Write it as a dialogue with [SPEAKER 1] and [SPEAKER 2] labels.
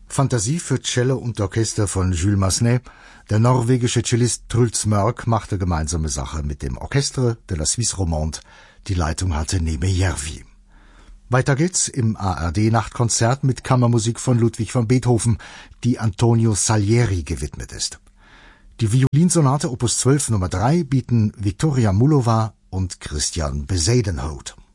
[SPEAKER 1] Fantasie für Cello und Orchester von Jules Massenet. Der norwegische Cellist Truls Mørk machte gemeinsame Sache mit dem Orchestre de la Suisse Romande. Die Leitung hatte Neme Järvi. Weiter geht's im ARD-Nachtkonzert mit Kammermusik von Ludwig van Beethoven, die Antonio Salieri gewidmet ist. Die Violinsonate Opus 12 Nummer 3 bieten Viktoria Mullova und Christian Bezuidenhout.